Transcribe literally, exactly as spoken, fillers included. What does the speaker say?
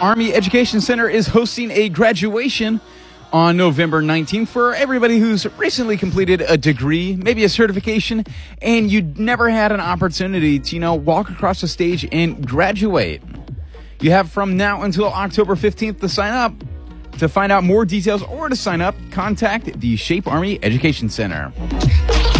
Army Education Center is hosting a graduation on November nineteenth for everybody who's recently completed a degree, maybe a certification, and you never had an opportunity to, you know, walk across the stage and graduate. You have from now until October fifteenth to sign up. To find out more details or to sign up, contact the Shape Army Education Center.